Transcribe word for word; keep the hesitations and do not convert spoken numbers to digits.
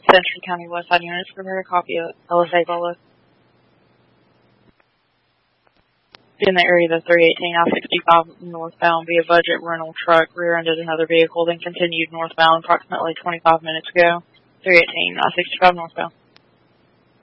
Century County West Side units, prepare a copy of L S A Bolo. In the area of three eighteen I sixty-five northbound via budget rental truck rear-ended another vehicle, then continued northbound approximately twenty-five minutes ago. three eighteen I sixty-five northbound.